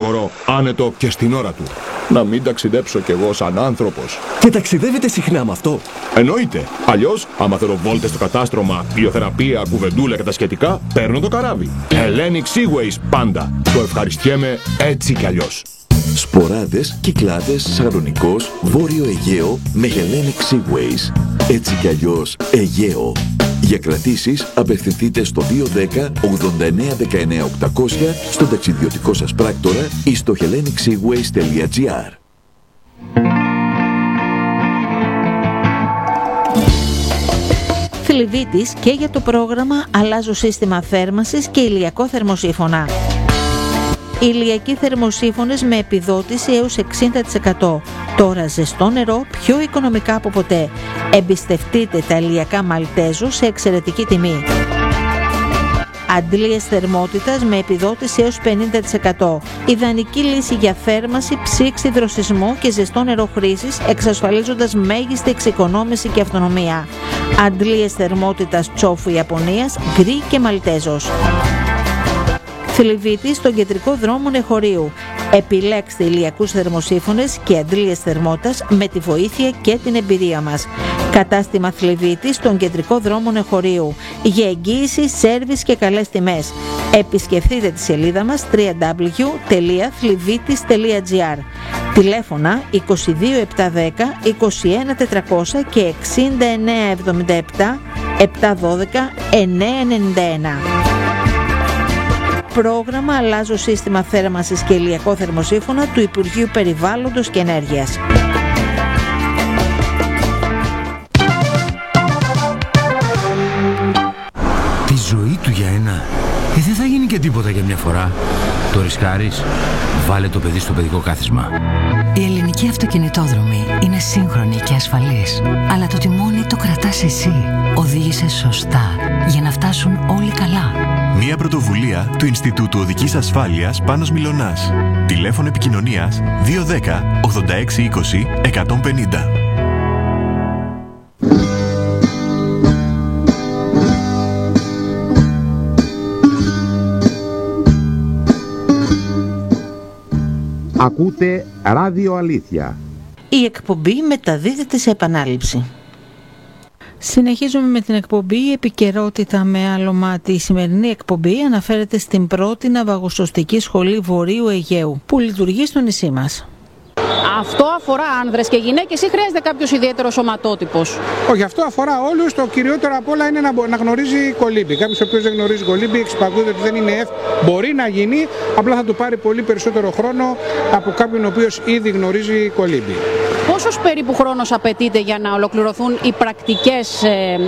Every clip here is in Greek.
μπορώ άνετο και στην ώρα του. Να μην ταξιδέψω κι εγώ σαν άνθρωπος. Και ταξιδεύετε συχνά με αυτό? Εννοείται. Αλλιώς, άμα θέλω βόλτες στο κατάστρωμα, βιοθεραπεία, κουβεντούλα και τα σχετικά, παίρνω το καράβι. Hellenic Seaways πάντα. Το ευχαριστιέμαι έτσι κι αλλιώς. Σποράδες, Κυκλάδες, Σαλονικός, Βόρειο Αιγαίο με Hellenic Seaways. Έτσι κι αλλιώς Αιγαίο. Για κρατήσεις απευθυνθείτε στο 210 89 19 800 στον ταξιδιωτικό σας πράκτορα ή στο hellenicseaways.gr. Θλιβίτης και για το πρόγραμμα «Αλλάζω σύστημα θέρμανσης και ηλιακό θερμοσύφωνα». Ηλιακοί θερμοσύφωνες με επιδότηση έως 60%. Τώρα ζεστό νερό πιο οικονομικά από ποτέ. Εμπιστευτείτε τα ηλιακά Μαλτέζο σε εξαιρετική τιμή. Αντλίες θερμότητας με επιδότηση έως 50%. Ιδανική λύση για θέρμανση, ψήξη, δροσισμό και ζεστό νερό χρήσης, εξασφαλίζοντας μέγιστη εξοικονόμηση και αυτονομία. Αντλίες θερμότητας Τσόφου Ιαπωνίας, γκρι και Μαλτέζος. Θλιβίτη στον κεντρικό δρόμο Νεχωρίου. Επιλέξτε ηλιακούς θερμοσύφωνες και αντλίες θερμότητας με τη βοήθεια και την εμπειρία μας. Κατάστημα Θλιβίτη στον κεντρικό δρόμο Νεχωρίου. Για εγγύηση, σέρβις και καλές τιμές. Επισκεφτείτε τη σελίδα μας www.thlivitis.gr. Τηλέφωνα 22 710 21 400 και 69 77 712 991. Πρόγραμμα «Αλλάζω σύστημα θέρμανσης και ηλιακό θερμοσύφωνα» του Υπουργείου Περιβάλλοντος και Ενέργειας. Τη ζωή του για ένα. Δεν θα γίνει και τίποτα για μια φορά. Το ρισκάρεις? Βάλε το παιδί στο παιδικό κάθισμα. Η ελληνική αυτοκινητόδρομη είναι σύγχρονη και ασφαλής. Αλλά το τιμόνι το κρατάς εσύ. Οδήγησε σωστά για να φτάσουν όλοι καλά. Μια πρωτοβουλία του Ινστιτούτου Οδικής Ασφάλειας Πάνος Μιλωνάς. Τηλέφωνο επικοινωνίας 210 86 20 150. Ακούτε Ράδιο Αλήθεια. Η εκπομπή μεταδίδεται σε επανάληψη. Συνεχίζουμε με την εκπομπή «Επικαιρότητα με άλλο μάτι». Η σημερινή εκπομπή αναφέρεται στην πρώτη ναυαγοσωστική σχολή Βορείου Αιγαίου που λειτουργεί στο νησί μας. Αυτό αφορά άνδρες και γυναίκες ή χρειάζεται κάποιος ιδιαίτερος σωματότυπος? Όχι, αυτό αφορά όλους. Το κυριότερο απ' όλα είναι να γνωρίζει κολύμπη. Κάποιος ο οποίος δεν γνωρίζει κολύμπη εξυπακούεται ότι δεν είναι μπορεί να γίνει, απλά θα του πάρει πολύ περισσότερο χρόνο από κάποιον ο οποίος ήδη γνωρίζει κολύμπη. Πόσος περίπου χρόνος απαιτείται για να ολοκληρωθούν οι πρακτικές,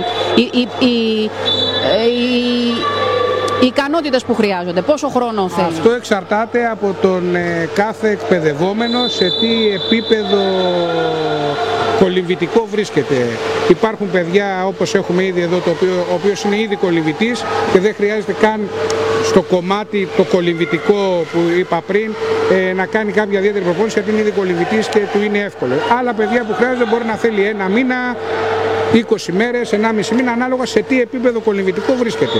οι ικανότητες που χρειάζονται? Πόσο χρόνο θέλει? Αυτό εξαρτάται από τον κάθε εκπαιδευόμενο σε τι επίπεδο κολυμβητικό βρίσκεται. Υπάρχουν παιδιά όπως έχουμε ήδη εδώ, ο οποίος είναι ήδη κολυμβητής και δεν χρειάζεται καν στο κομμάτι το κολυμβητικό που είπα πριν να κάνει κάποια ιδιαίτερη προπόνηση, γιατί είναι ήδη κολυμβητής και του είναι εύκολο. Άλλα παιδιά που χρειάζεται μπορεί να θέλει ένα μήνα, 20 μέρες, 1,5 μήνα, ανάλογα σε τι επίπεδο κολυμβητικό βρίσκεται.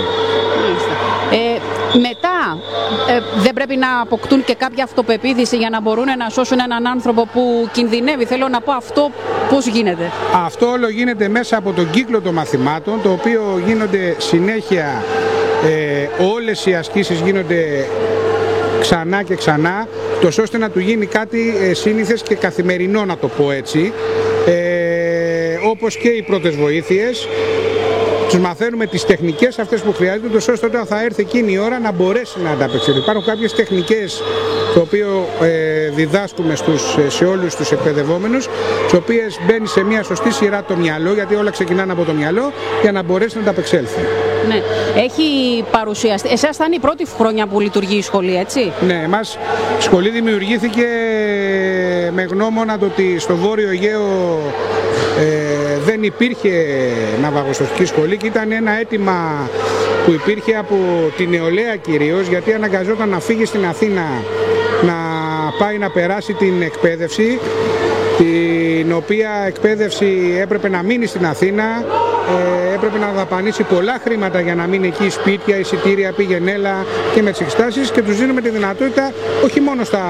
Μετά δεν πρέπει να αποκτούν και κάποια αυτοπεποίθηση για να μπορούν να σώσουν έναν άνθρωπο που κινδυνεύει? Θέλω να πω, αυτό πώς γίνεται? Αυτό όλο γίνεται μέσα από τον κύκλο των μαθημάτων, το οποίο γίνονται συνέχεια, όλες οι ασκήσεις γίνονται ξανά και ξανά, τόσο ώστε να του γίνει κάτι σύνηθες και καθημερινό, να το πω έτσι, όπως και οι πρώτες βοήθειες. Τους μαθαίνουμε τις τεχνικές αυτές που χρειάζονται, τόσο ώστε όταν θα έρθει εκείνη η ώρα να μπορέσει να ανταπεξέλθει. Υπάρχουν κάποιες τεχνικές το οποίο διδάσκουμε σε όλους τους εκπαιδευόμενους, τις οποίες μπαίνει σε μια σωστή σειρά το μυαλό, γιατί όλα ξεκινάνε από το μυαλό, για να μπορέσει να ανταπεξέλθει. Ναι. Έχει παρουσιαστεί. Εσάς θα είναι η πρώτη χρονιά που λειτουργεί η σχολή, έτσι? Ναι, εμάς η σχολή δημιουργήθηκε με γνώμονα το ότι στο Βόρειο Αιγαίο δεν υπήρχε ναυαγοσωστική σχολή και ήταν ένα αίτημα που υπήρχε από την νεολαία κυρίως, γιατί αναγκαζόταν να φύγει στην Αθήνα να πάει να περάσει την εκπαίδευση, την οποία εκπαίδευση έπρεπε να μείνει στην Αθήνα, έπρεπε να δαπανίσει πολλά χρήματα για να μείνει εκεί, σπίτια, εισιτήρια, πήγαινε έλα και με τις εξετάσεις, και τους δίνουμε τη δυνατότητα όχι μόνο στα